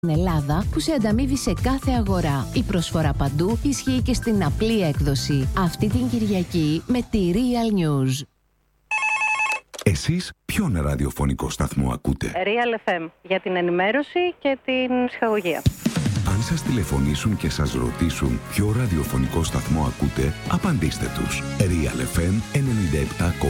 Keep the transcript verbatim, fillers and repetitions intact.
Στην Ελλάδα που σε ανταμείβει σε κάθε αγορά. Η προσφορά παντού ισχύει και στην απλή έκδοση. Αυτή την Κυριακή με τη Real News. Εσείς ποιον ραδιοφωνικό σταθμό ακούτε? Real εφ εμ για την ενημέρωση και την ψυχαγωγία. Αν σας τηλεφωνήσουν και σας ρωτήσουν ποιο ραδιοφωνικό σταθμό ακούτε, απαντήστε τους. Real εφ εμ ενενήντα επτά κόμμα